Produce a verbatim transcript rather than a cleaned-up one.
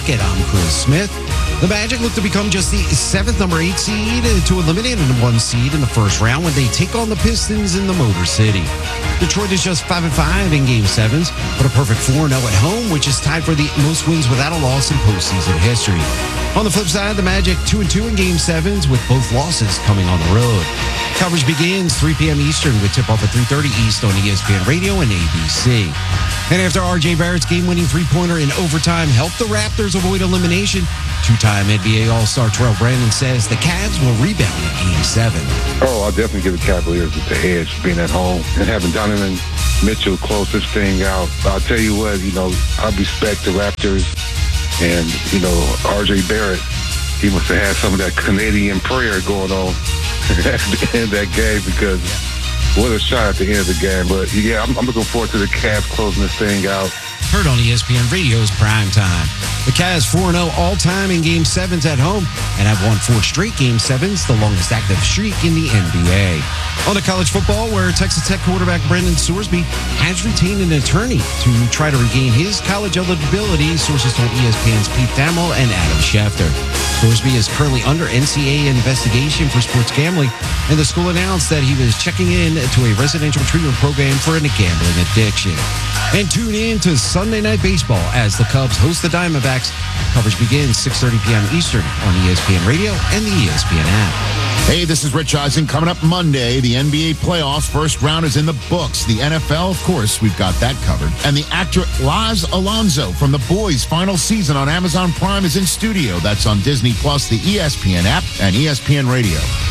I'm Chris Smith. The Magic look to become just the seventh number eight seed to eliminate a number one seed in the first round when they take on the Pistons in the Motor City. Detroit is just five and five in Game sevens, but a perfect four and oh at home, which is tied for the most wins without a loss in postseason history. On the flip side, the Magic two and two in Game sevens with both losses coming on the road. Coverage begins three p.m. Eastern with tip-off at three thirty East on E S P N Radio and A B C. And after R J Barrett's game-winning three-pointer in overtime helped the Raptors avoid elimination, two-time N B A All-Star Terrell Brandon says the Cavs will rebound in Game seven. Oh, I'll definitely give the Cavaliers the edge being at home and having Donovan Mitchell close this thing out. I'll tell you what, you know, I respect the Raptors and, you know, R J Barrett. He must have had some of that Canadian prayer going on at the end of that game because what a shot at the end of the game. But, yeah, I'm, I'm looking forward to the Cavs closing this thing out. Heard on E S P N Radio's Prime Time. The Cavs four and oh all-time in Game sevens at home and have won four straight Game sevens, the longest active streak in the N B A. On to college football, where Texas Tech quarterback Brendan Sorsby has retained an attorney to try to regain his college eligibility, sources told E S P N's Pete Thamel and Adam Schefter. Sorsby is currently under N C A A investigation for sports gambling, and the school announced that he was checking in to a residential treatment program for a gambling addiction. And tune in to Sunday Night Baseball as the Cubs host the Diamondbacks. Coverage begins six thirty p.m. Eastern on E S P N Radio and the E S P N app. Hey, this is Rich Eisen. Coming up Monday, the N B A playoffs. First round is in the books. The N F L, of course, we've got that covered. And the actor Laz Alonso from The Boys' final season on Amazon Prime is in studio. That's on Disney Plus, the E S P N app, and E S P N Radio.